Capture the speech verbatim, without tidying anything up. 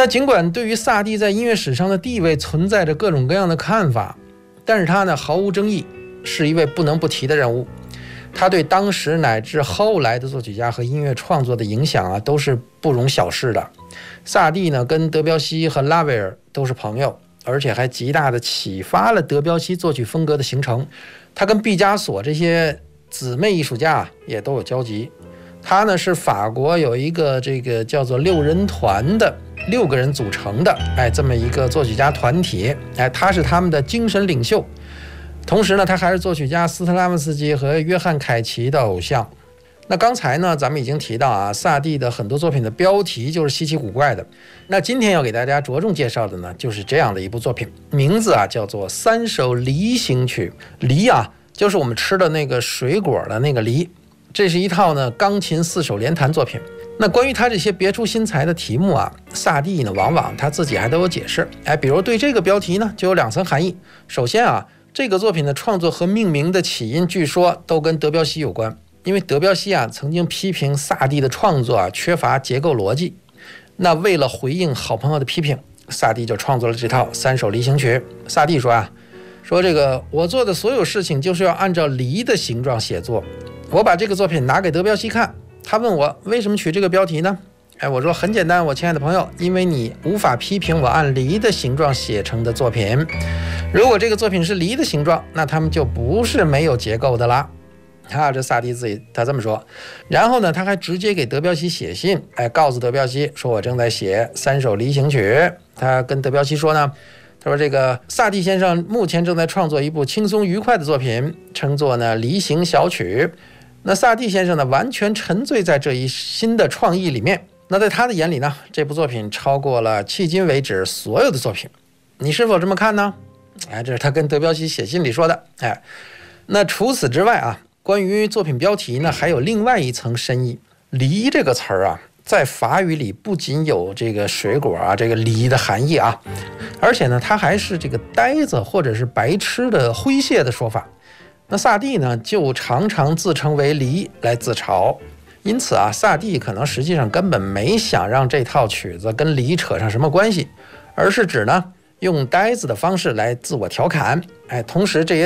那尽管对于萨蒂在音乐史上的地位存在着各种各样的看法，但是他呢毫无争议，是一位不能不提的人物。他对当时乃至后来的作曲家和音乐创作的影响啊，都是不容小视的。萨蒂呢跟德彪西和拉威尔都是朋友，而且还极大的启发了德彪西作曲风格的形成。他跟毕加索这些姊妹艺术家也都有交集。他呢是法国有一个这个叫做六人团的六个人组成的哎这么一个作曲家团体，哎他是他们的精神领袖。同时呢他还是作曲家斯特拉文斯基和约翰凯奇的偶像。那刚才呢咱们已经提到啊，萨蒂的很多作品的标题就是稀奇古怪的。那今天要给大家着重介绍的呢就是这样的一部作品，名字啊叫做三首梨行曲。梨啊就是我们吃的那个水果的那个梨。这是一套呢钢琴四手联弹作品。那关于他这些别出心裁的题目啊，萨蒂呢往往他自己还都有解释。哎，比如对这个标题呢就有两层含义。首先啊，这个作品的创作和命名的起因据说都跟德彪西有关，因为德彪西啊曾经批评萨蒂的创作啊缺乏结构逻辑。那为了回应好朋友的批评，萨蒂就创作了这套三首梨行曲。萨蒂说啊，说这个我做的所有事情就是要按照梨的形状写作。我把这个作品拿给德彪西看，他问我为什么取这个标题呢？哎，我说很简单，我亲爱的朋友，因为你无法批评我按梨的形状写成的作品。如果这个作品是梨的形状，那他们就不是没有结构的啦。啊，这萨蒂自己他这么说。然后呢，他还直接给德彪西写信，哎，告诉德彪西说我正在写三首梨行曲。他跟德彪西说呢，他说这个萨蒂先生目前正在创作一部轻松愉快的作品，称作呢梨行小曲。那萨蒂先生呢完全沉醉在这一新的创意里面。那在他的眼里呢，这部作品超过了迄今为止所有的作品。你是否这么看呢？哎，这是他跟德彪西写信里说的。哎，那除此之外啊，关于作品标题呢还有另外一层深意。梨这个词儿啊，在法语里不仅有这个水果啊这个梨的含义啊，而且呢它还是这个呆子或者是白痴的诙谐的说法。那萨蒂呢就常常自称为梨来自嘲。因此啊，萨蒂可能实际上根本没想让这套曲子跟梨扯上什么关系，而是指呢用呆子的方式来自我调侃。哎，同时这也